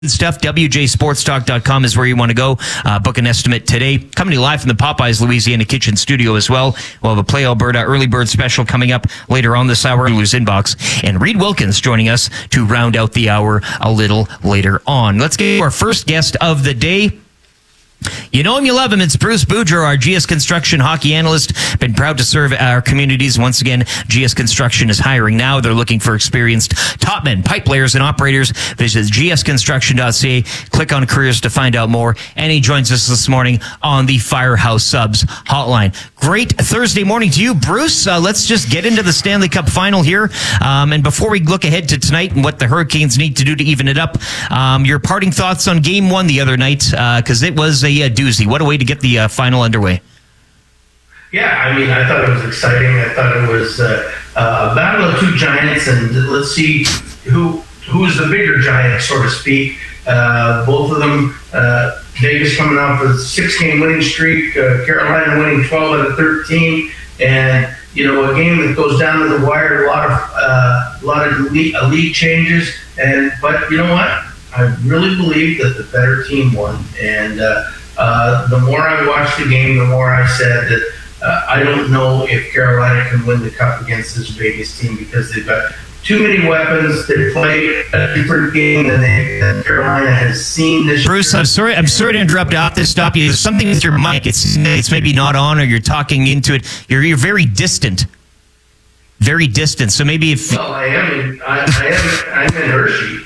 Stuff. WJSportsTalk.com is where you want to go. Book an estimate today. Coming to you live from the Popeyes Louisiana Kitchen Studio as well. We'll have a Play Alberta early bird special coming up later on this hour. Lose inbox. And Reed Wilkins joining us to round out the hour a little later on. Let's get to our first guest of the day. You know him, you love him. It's Bruce Boudreau, our GS Construction hockey analyst. Been proud to serve our communities. Once again, GS Construction is hiring now. They're looking for experienced top men, pipe layers, and operators. Visit gsconstruction.ca. Click on careers to find out more. And he joins us this morning on the Firehouse Subs hotline. Great Thursday morning to you, Bruce. Let's just get into the Stanley Cup final here. And before we look ahead to tonight and what the Hurricanes need to do to even it up, your parting thoughts on Game 1 the other night, because it was a doozy. What a way to get the final underway. Yeah, I mean, I thought it was exciting. I thought it was a battle of two giants, and let's see who's the bigger giant, so to speak. Both of them, Vegas coming off a 6-game winning streak, Carolina winning 12 out of 13, and you know, a game that goes down to the wire, a lot of league changes, but you know what? I really believe that the better team won, and the more I watched the game, the more I said that I don't know if Carolina can win the Cup against this Vegas team because they've got too many weapons. They play a different game than Carolina has seen this Bruce, year. I'm sorry to interrupt. I have to stop you. There's something with your mic. It's maybe not on, or you're talking into it. You're very distant. Very distant. So maybe if... Well, I'm in Hershey.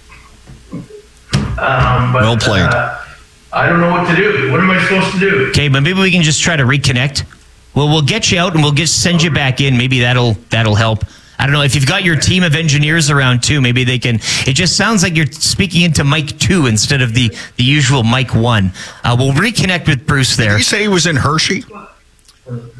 But, well played. I don't know what to do. What am I supposed to do? Okay, but maybe we can just try to reconnect. Well, we'll get you out and we'll just send you back in. Maybe that'll help. I don't know if you've got your team of engineers around too. Maybe they can. It just sounds like you're speaking into mic 2 instead of the usual mic 1. We'll reconnect with Bruce there. Did you say he was in Hershey? With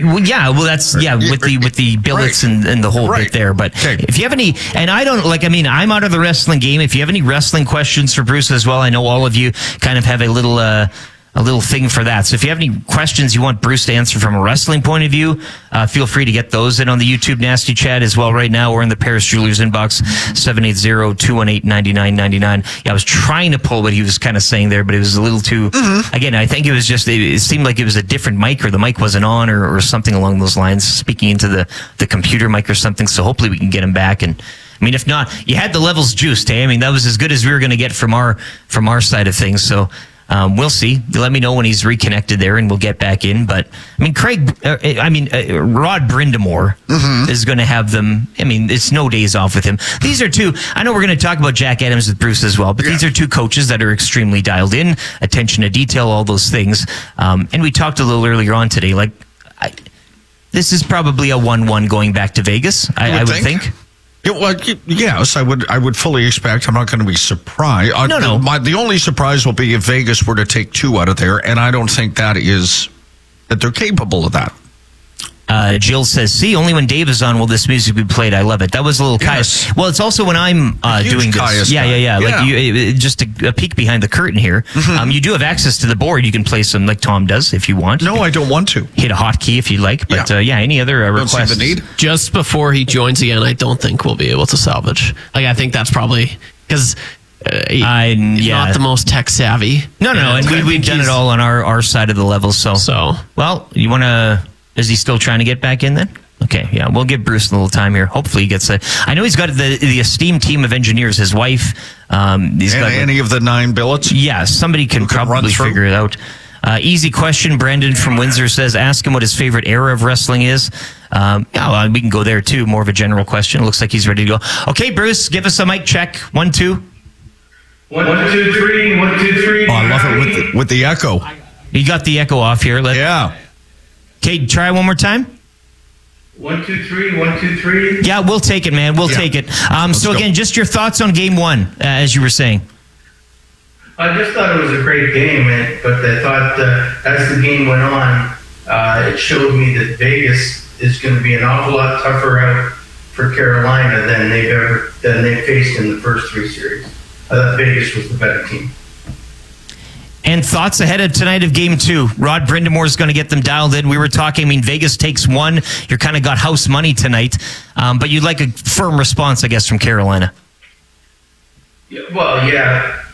the billets right. and the whole right. bit there. But okay. If you have any, and I'm out of the wrestling game. If you have any wrestling questions for Bruce as well, I know all of you kind of have a little thing for that. So if you have any questions you want Bruce to answer from a wrestling point of view, feel free to get those in on the YouTube Nasty Chat as well. Right now, we're in the Paris Jewelers inbox, 780-218-9999. Yeah, I was trying to pull what he was kind of saying there, but it was a little too... Again, I think it was just... It seemed like it was a different mic, or the mic wasn't on, or something along those lines, speaking into the computer mic or something. So hopefully we can get him back. And I mean, if not, you had the levels juiced, hey? I mean, that was as good as we were going to get from our side of things. So... we'll see. Let me know when he's reconnected there, and we'll get back in. But I mean, Rod Brindamore is going to have them. I mean, it's no days off with him. These are two. I know we're going to talk about Jack Adams with Bruce as well, but these are two coaches that are extremely dialed in, attention to detail, all those things. And we talked a little earlier on today. This is probably a 1-1 going back to Vegas. I would think. Yes, I would fully expect. I'm not going to be surprised. No. The only surprise will be if Vegas were to take 2 out of there, and I don't think that they're capable of that. Jill says, see, only when Dave is on will this music be played. I love it. That was a little yes. Well, it's also when I'm doing this. Caius Yeah. Like just a peek behind the curtain here. You do have access to the board. You can play some like Tom does if you want. No, I don't want to. Hit a hotkey if you'd like. But any other requests? Don't see the need. Just before he joins again, I don't think we'll be able to salvage. Like, I think that's probably because he's not the most tech savvy. No, and we've done it all on our side of the level. So well, you want to? Is he still trying to get back in then? Okay, yeah, we'll give Bruce a little time here. Hopefully he gets I know he's got the esteemed team of engineers, his wife. He's got any of the 9 billets? Yeah, somebody can probably figure it out. Easy question. Brandon from Windsor says, ask him what his favorite era of wrestling is. We can go there too. More of a general question. It looks like he's ready to go. Okay, Bruce, give us a mic check. 1, 2. 1, 2, 3. 1, 2, 3. Oh, I love it with the echo. You got the echo off here. Yeah. Okay, try one more time. 1, 2, 3. 1, 2, 3. Yeah, we'll take it, man. We'll take it. So again, just your thoughts on Game 1, as you were saying. I just thought it was a great game, but I thought as the game went on, it showed me that Vegas is going to be an awful lot tougher out for Carolina than they faced in the first 3 series. I thought Vegas was the better team. And thoughts ahead of tonight of Game 2. Rod Brindamore is going to get them dialed in. We were talking, Vegas takes 1. You're kind of got house money tonight. But you'd like a firm response, I guess, from Carolina. Well, yeah.